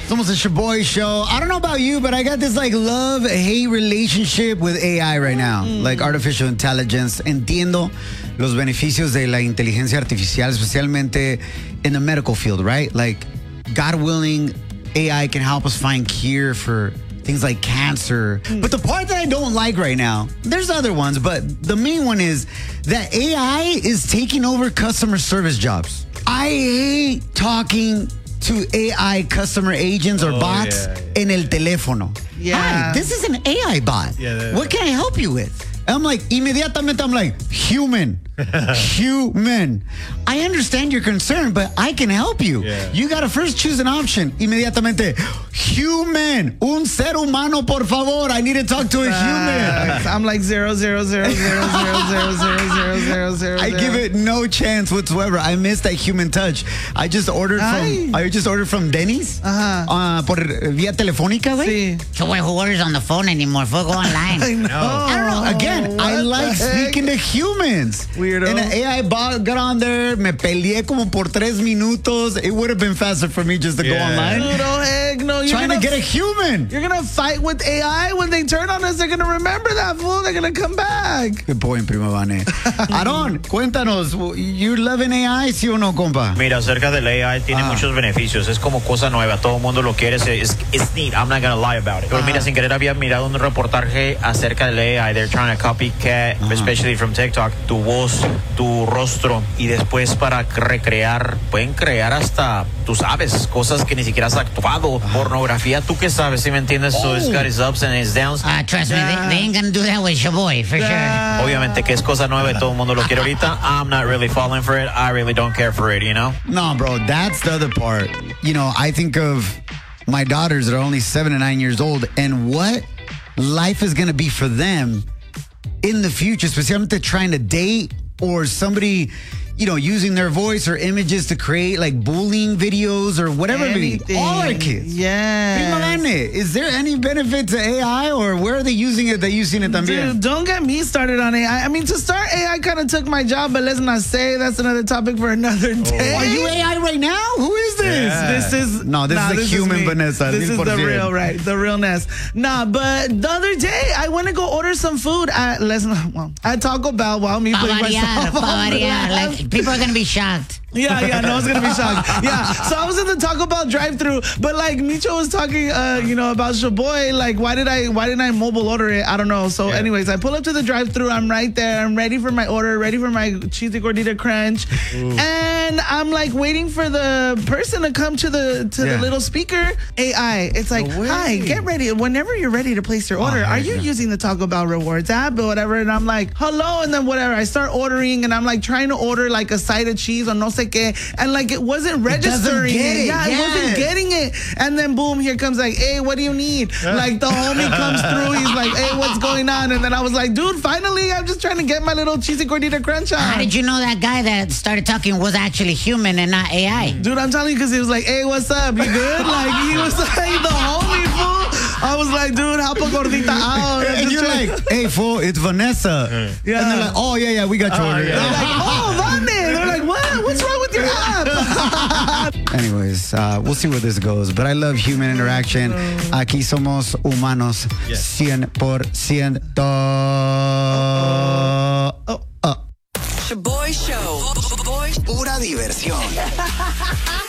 Somos the Shaboy Show. I don't know about you, but I got this like love-hate relationship with AI right now. Like artificial intelligence. Entiendo los beneficios de la inteligencia artificial, especialmente in the medical field, right? Like, God willing, AI can help us find cure for things like cancer. But the part that I don't like right now, there's other ones, but the main one is that AI is taking over customer service jobs. I hate talking to AI customer agents or bots en el teléfono. Hi, this is an AI bot. What can I help you with? I'm like, immediatamente I'm like, human. Human. I understand your concern, but I can help you. You got to first choose an option. Inmediatamente, human. Un ser humano, por favor. I need to talk to a human. I'm like 0.00000000000. I give it no chance whatsoever. I miss that human touch. I just ordered from Denny's por vía telefónica, güey. Sí. So who orders on the phone anymore? Go online. I know. I don't know. Again, I like speaking to humans. Weirdo. And an AI bot got on there. Me peleé como por 3 minutos. It would have been faster for me just to go online. Dude, oh, heck no. Trying to get a human. You're going to fight with AI. When they turn on us, they're going to remember that fool. They're going to come back. Good point, Prima Vane. Aaron, cuéntanos. You loving AI, sí o no, compa? Mira, acerca del AI tiene muchos beneficios. Es como cosa nueva. Todo el mundo lo quiere. It's neat. I'm not going to lie about it. Pero mira, sin querer había mirado un reportaje acerca del AI. They're trying to copycat, especially from TikTok, tu voz, tu rostro, y después para recrear, pueden crear hasta, tú sabes, cosas que ni siquiera has actuado, pornografía, tú qué sabes, ¿sí me entiendes? So it's got its ups and its downs. Trust me, they ain't gonna do that with Shaboy, for sure. Obviamente que es cosa nueva y todo el mundo lo quiere ahorita. I'm not really falling for it. I really don't care for it, you know? No, bro, that's the other part. You know, I think of my daughters that are only 7 and 9 years old, and what life is going to be for them in the future, especially trying to date or somebody, you know, using their voice or images to create like bullying videos or whatever it may be. All our kids. Is there any benefit to AI, or where are they using it that you've seen it también? Dude, don't get me started on AI. I mean, to start, AI kind of took my job, but let's not say that's another topic for another day. Are you AI right now? Who is this? This is the human Vanessa. This is the real, right? The realness. Nah, but the other day I went to go order some food at Taco Bell while me putting myself on the lap. Like, people are gonna be shocked. Yeah, no one's gonna be shocked. Yeah, so I was in the Taco Bell drive-thru, but like Micho was talking, about Shaboy. Like, why didn't I mobile order it? I don't know. So, anyways, I pull up to the drive-thru. I'm right there. I'm ready for my order, ready for my cheesy gordita crunch, and I'm like waiting for the person to come to the little speaker. AI. It's like, hi, get ready. Whenever you're ready to place your order, are you using the Taco Bell Rewards app or whatever? And I'm like, hello, and then whatever. I start ordering, and I'm like trying to order like a side of cheese or no sé qué, and like it wasn't registering. It wasn't getting it. And then boom, here comes like, hey, what do you need? Like the homie comes through, he's like, hey, what's going on? And then I was like, dude, finally, I'm just trying to get my little cheesy gordita crunch on. How did you know that guy that started talking was actually human and not AI? Dude, I'm telling you, because he was like, hey, what's up? You good? Like, he was like the homie, fool. I was like, dude, help a gordita out. And you're like, hey, fool, it's Vanessa. Yeah. And they're like, oh, yeah, we got your order. They're like, oh, Vane. They're like, what? What's wrong with your app? Anyways, we'll see where this goes. But I love human interaction. Aquí somos humanos 100%. Shaboy Show. Pura diversión.